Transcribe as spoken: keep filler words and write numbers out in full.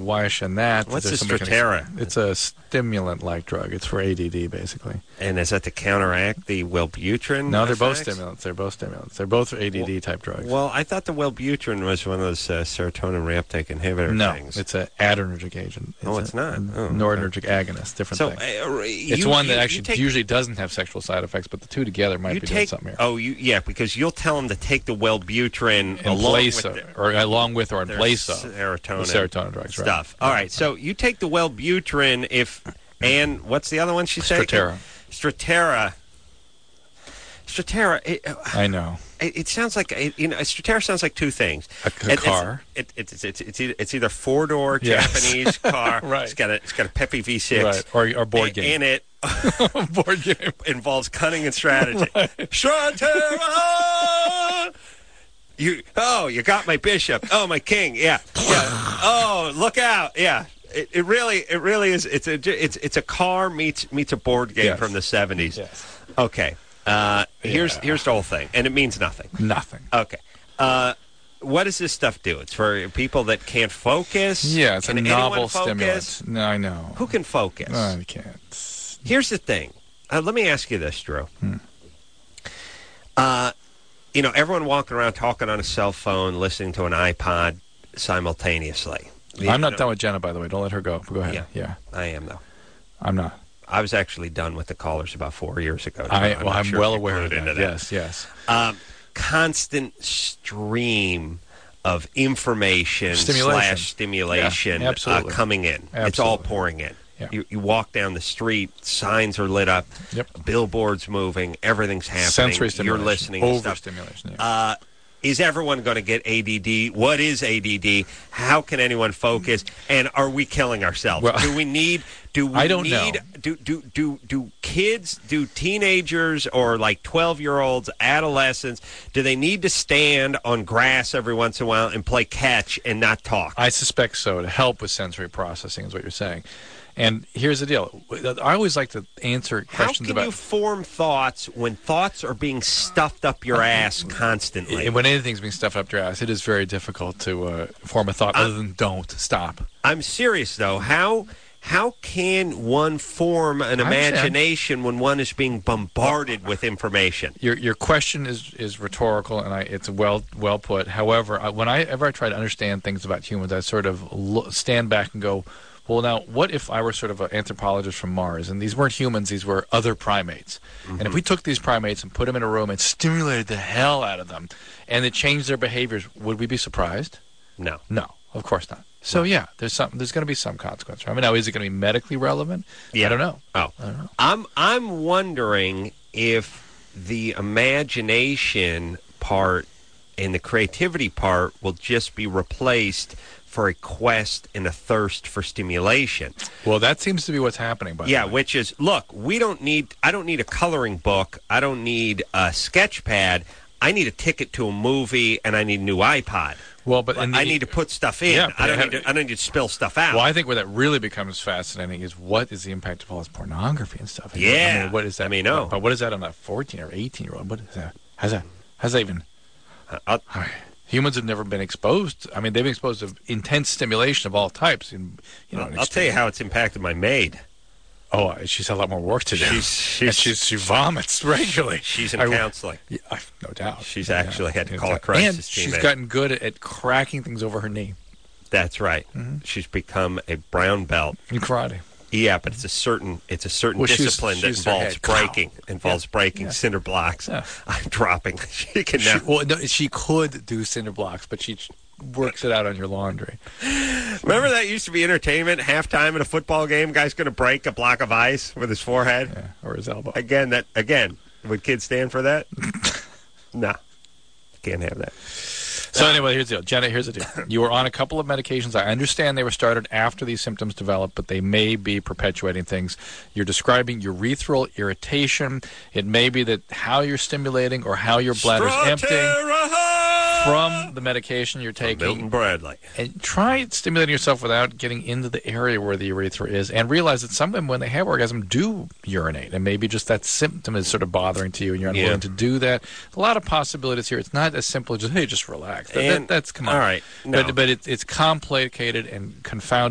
why shouldn't that? What's There's the somebody can Strattera? explain. It's a stimulant-like drug. It's for A D D, basically. And is that to counteract the Wellbutrin? No, they're both effects? stimulants. They're both stimulants. They're both A D D-type drugs. Well, I thought the Wellbutrin was one of those uh, serotonin reuptake inhibitor no, things. it's an adrenergic agent. Oh, it's a, not. Oh, noradrenergic agonist, different so, thing. Uh, it's you, one that you, actually you take, usually doesn't have sexual side effects, but the two together might you be take, doing something here. Oh, you, yeah, because you'll tell them to take the Wellbutrin in along place with of, the, or along with or in their place of serotonin, the serotonin drugs, stuff. Right. All right, so you take the Wellbutrin if, and what's the other one she's taking? Strattera. Strattera. Strattera. It, I know. It, it sounds like it, you know. Strattera sounds like two things. A, a it, car. It's, it, it's, it's, it's, either, it's either four door Yes. Japanese car. Right. It's got a it's got a Peppy V six. Right. Or, or board in, game. in it. Board game involves cunning and strategy. Right. Strattera. You oh you got my bishop. Oh my king. Yeah. Yeah. Oh look out. Yeah. It, it really it really is. It's a it's it's a car meets meets a board game Yes. from the seventies. Yes. Okay. Uh, here's Yeah. here's the whole thing, and it means nothing. Nothing. Okay. Uh, what does this stuff do? It's for people that can't focus. Yeah, it's Can a anyone novel focus? stimulant. No, I know. Who can focus? No, I can't. Here's the thing. Uh, let me ask you this, Drew. Hmm. Uh, you know, everyone walking around talking on a cell phone, listening to an iPod simultaneously. You I'm not know, done with Jenna, by the way. Don't let her go. Go ahead. Yeah. Yeah, I am, though. I'm not. I was actually done with the callers about four years ago. I, I'm well, not I'm sure well if you aware of clued that. into Yes, yes. Um, constant stream of information Stimulation. slash stimulation Yeah, uh, absolutely. coming in. Absolutely. It's all pouring in. Yeah. You, you walk down the street, signs are lit up, Yep. billboards moving, everything's happening. Sensory stimulation. You're listening to stuff. Overstimulation. Yeah. Uh, is everyone going to get A D D? What is A D D? How can anyone focus? And are we killing ourselves? Well, do we need? Do we I don't need? know. Do do do do kids? Do teenagers or like twelve-year-olds, adolescents? Do they need to stand on grass every once in a while and play catch and not talk? I suspect so, to help with sensory processing is what you're saying. And here's the deal. I always like to answer How questions can about... you form thoughts when thoughts are being stuffed up your ass constantly? When anything's being stuffed up your ass, it is very difficult to uh, form a thought other than don't, stop. I'm serious, though. How how can one form an I understand. imagination when one is being bombarded with information? Your your question is, is rhetorical, and I, it's well well put. However, I, whenever I try to understand things about humans, I sort of lo- stand back and go, well, now, what if I were sort of an anthropologist from Mars, and these weren't humans, these were other primates. Mm-hmm. And if we took these primates and put them in a room and stimulated the hell out of them, and it changed their behaviors, would we be surprised? No. No, of course not. So, yeah, there's some. There's going to be some consequence. I mean, now, is it going to be medically relevant? Yeah. I don't know. Oh. I don't know. I'm, I'm wondering if the imagination part and the creativity part will just be replaced for a quest and a thirst for stimulation. Well, that seems to be what's happening, by Yeah, the way. which is, look, we don't need, I don't need a coloring book. I don't need a sketch pad. I need a ticket to a movie, and I need a new iPod. Well, but in the, I need to put stuff in. Yeah, but I don't I need have- to, I don't need to spill stuff out. Well, I think where that really becomes fascinating is what is the impact of all this pornography and stuff. Yeah. I mean, what is that? I mean, no. But what is that on a fourteen or eighteen year old? What is that? How's that? How's that even? I'll- I mean, humans have never been exposed. I mean, they've been exposed to intense stimulation of all types. And, you know, I'll tell you how it's impacted my maid. Oh, she's had a lot more work to do. She's- she's- and she's, she vomits regularly. She's in I- counseling. Yeah, I- no doubt. She's Yeah. actually had to Yeah. call a crisis And team she's in. gotten good at, at cracking things over her knee That's right. Mm-hmm. She's become a brown belt. in karate. Yeah, but it's a certain it's a certain Well, she's- discipline that she's her involves head. breaking involves Yeah. breaking Yeah. cinder blocks. Yeah. I'm dropping. She can She, now. well, no, she could do cinder blocks, but she works it out on your laundry. Remember that used to be entertainment. Halftime in a football game, guy's going to break a block of ice with his forehead. Yeah, or his elbow. Again, that again, would kids stand for that? No, can't have that. So anyway, here's the deal. Jenna, here's the deal. You were on a couple of medications. I understand they were started after these symptoms developed, but they may be perpetuating things. You're describing urethral irritation. It may be that how you're stimulating or how your bladder's emptying from the medication you're taking. Milton Bradley. And try stimulating yourself without getting into the area where the urethra is, and realize that some women, when they have orgasm, do urinate, and maybe just that symptom is sort of bothering to you, and you're unwilling Yeah. to do that. A lot of possibilities here. It's not as simple as just, hey, just relax. That, And- that, that's, come on. all right, no. But, but it, it's complicated and confounded.